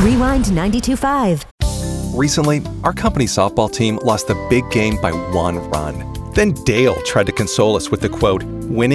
Rewind 92.5. Recently, our company softball team lost the big game by 1 run. Then Dale tried to console us with the quote, "Winning